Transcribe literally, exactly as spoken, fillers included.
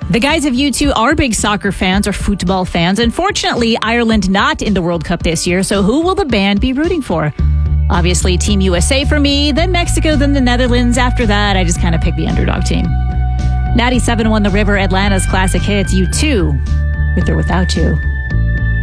The guys of U two are big soccer fans or football fans. Unfortunately, Ireland not in the World Cup this year, so who will the band be rooting for? Obviously, Team U S A for me, then Mexico, then the Netherlands. After that, I just kind of pick the underdog team. ninety-seven point one The River, Atlanta's classic hits, U two, with or without you.